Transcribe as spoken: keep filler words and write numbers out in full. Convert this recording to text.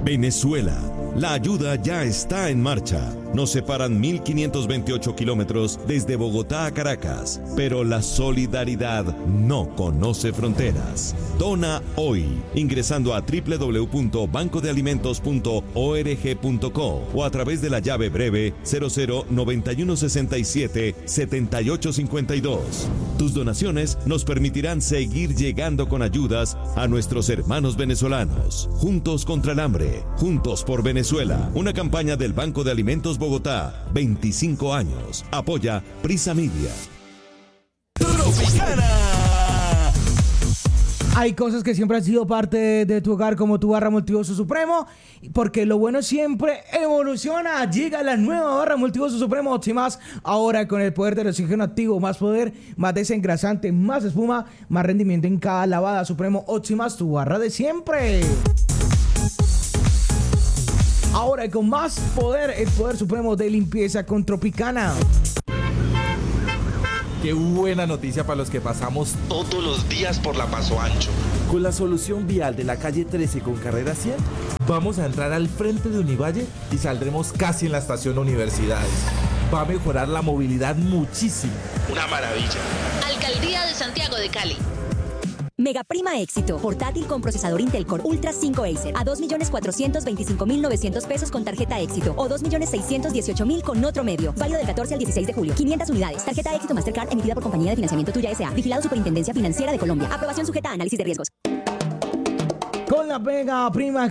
Venezuela. La ayuda ya está en marcha. Nos separan mil quinientos veintiocho kilómetros desde Bogotá a Caracas, pero la solidaridad no conoce fronteras. Dona hoy, ingresando a doble u doble u doble u punto banco de alimentos punto org punto co o a través de la llave breve cero cero noventa y uno sesenta y siete setenta y ocho cincuenta y dos. Tus donaciones nos permitirán seguir llegando con ayudas a nuestros hermanos venezolanos. Juntos contra el hambre, juntos por Venezuela. Una campaña del Banco de Alimentos Bogotá, veinticinco años. Apoya Prisa Media. Tropicana. Hay cosas que siempre han sido parte de tu hogar, como tu barra Multiuso Supremo, porque lo bueno siempre evoluciona. Llega la nueva barra Multiuso Supremo Optimas, ahora con el poder del oxígeno activo, más poder, más desengrasante, más espuma, más rendimiento en cada lavada. Supremo Optimas, tu barra de siempre. Ahora con más poder, el poder supremo de limpieza con Tropicana. Qué buena noticia para los que pasamos todos los días por la Paso Ancho. Con la solución vial de la calle trece con carrera cien, vamos a entrar al frente de Univalle y saldremos casi en la estación Universidades. Va a mejorar la movilidad muchísimo. Una maravilla. Alcaldía de Santiago de Cali. Mega Prima Éxito, portátil con procesador Intel Core Ultra cinco Acer a dos millones cuatrocientos veinticinco mil novecientos pesos con tarjeta Éxito o dos millones seiscientos dieciocho mil con otro medio. Válido del catorce al dieciséis de julio. quinientas unidades. Tarjeta Éxito Mastercard emitida por Compañía de Financiamiento Tuya S A. Vigilado Superintendencia Financiera de Colombia. Aprobación sujeta a análisis de riesgos. Con la Mega Prima